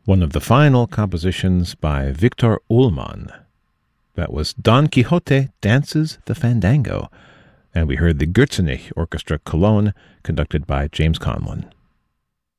one of the final compositions by Victor Ullmann. That was Don Quixote Dances the Fandango, and we heard the Gürzenich Orchestra Cologne, conducted by James Conlon.